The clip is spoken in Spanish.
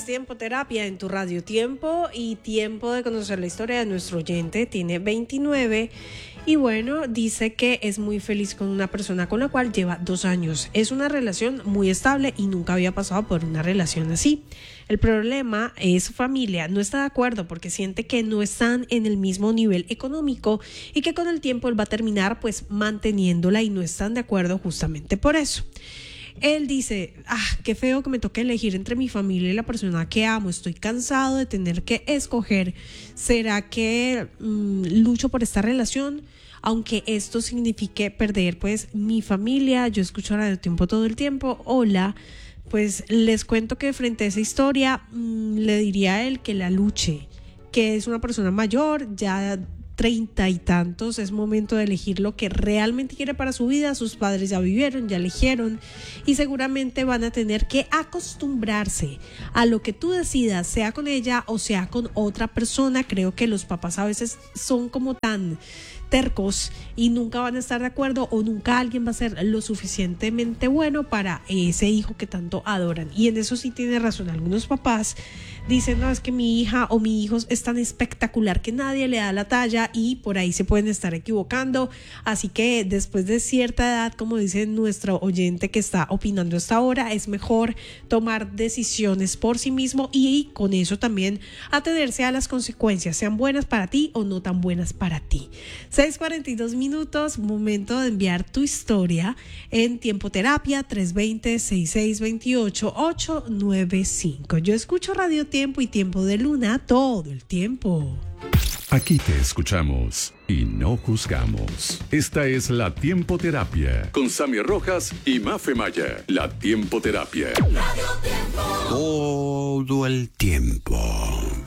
es Tiempo Terapia en tu Radio Tiempo y tiempo de conocer la historia de nuestro oyente. Tiene 29 y bueno, dice que es muy feliz con una persona con la cual lleva 2 años. Es una relación muy estable y nunca había pasado por una relación así. El problema es su familia, no está de acuerdo porque siente que no están en el mismo nivel económico y que con el tiempo él va a terminar pues manteniéndola y no están de acuerdo justamente por eso. Él dice, qué feo que me toque elegir entre mi familia y la persona que amo, estoy cansado de tener que escoger, ¿será que lucho por esta relación? Aunque esto signifique perder pues mi familia. Yo escucho Radio Tiempo todo el tiempo. Hola, pues les cuento que frente a esa historia le diría a él que la luche, que es una persona mayor, ya 30 y tantos, es momento de elegir lo que realmente quiere para su vida. Sus padres ya vivieron, ya eligieron y seguramente van a tener que acostumbrarse a lo que tú decidas, sea con ella o sea con otra persona. Creo que los papás a veces son como tan tercos y nunca van a estar de acuerdo o nunca alguien va a ser lo suficientemente bueno para ese hijo que tanto adoran, y en eso sí tiene razón. Algunos papás dicen, no, es que mi hija o mi hijo es tan espectacular que nadie le da la talla, y por ahí se pueden estar equivocando. Así que después de cierta edad, como dice nuestro oyente que está opinando hasta ahora, es mejor tomar decisiones por sí mismo y con eso también atenerse a las consecuencias, sean buenas para ti o no tan buenas para ti. 6:42 minutos, momento de enviar tu historia en Tiempo Terapia 320-6628-895. Yo escucho Radio Tiempo y Tiempo de Luna todo el tiempo. Aquí te escuchamos y no juzgamos. Esta es la Tiempo Terapia con Sammy Rojas y Mafe Maya. La Tiempo Terapia. Radio Tiempo. Todo el tiempo.